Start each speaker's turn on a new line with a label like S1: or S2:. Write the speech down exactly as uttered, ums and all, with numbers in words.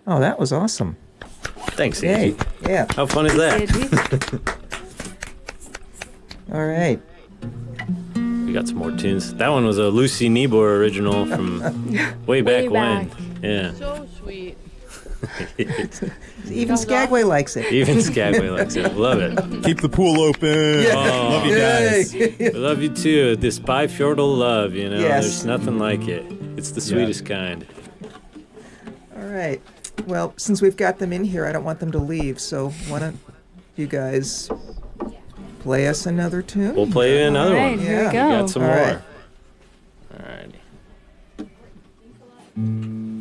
S1: Oh, that was awesome.
S2: Thanks,
S1: Yay.
S2: Angie.
S1: Yeah.
S2: How fun is that?
S1: All right.
S2: We got some more tunes. That one was a Lucy Niebuhr original from way back
S3: Way back.
S2: when. Yeah.
S4: So sweet.
S1: Even Skagway likes it.
S2: Even Skagway likes it. Love it.
S5: Keep the pool open.
S2: Oh,
S5: Love you guys.
S2: we love you too. This bifjordal love, you know.
S1: Yes.
S2: There's nothing like it. It's the sweetest kind.
S1: All right. Well, since we've got them in here, I don't want them to leave. So why don't you guys play us another tune?
S2: We'll play you another
S3: All right,
S2: one.
S3: here we
S1: Yeah.
S3: go.
S2: We got some
S1: All
S2: more.
S1: right.